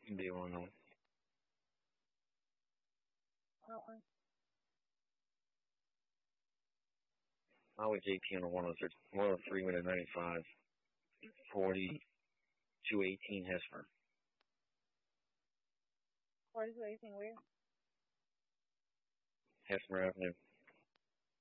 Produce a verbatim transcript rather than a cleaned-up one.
Do you want to know? Uh-uh. I was eighteen on one oh three, one oh three with a ninety-five, forty-two eighteen Hesper, forty-two eighteen where? Hesper Avenue.